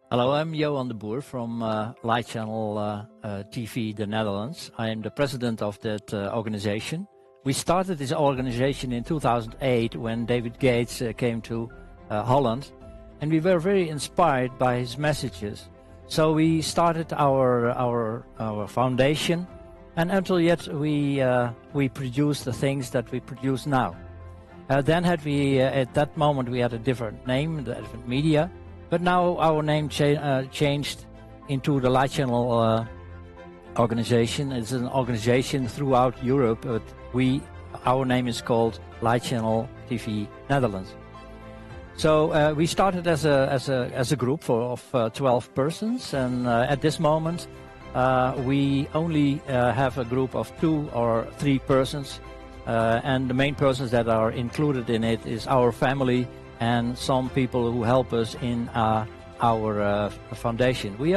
Hello, I'm Johan de Boer from Light Channel TV, the Netherlands. I am the president of that organization. We started this organization in 2008 when David Gates came to Holland, and we were very inspired by his messages. So we started our foundation, and until yet we produce the things that we produce now. Then at that moment we had a different name, the different media. But now our name changed into the Light Channel organization. It's an organization throughout Europe, but our name is called Light Channel TV Netherlands. So we started as a group of 12 persons, and at this moment we only have a group of 2 or 3 persons, and the main persons that are included in it is our family and some people who help us in our foundation. We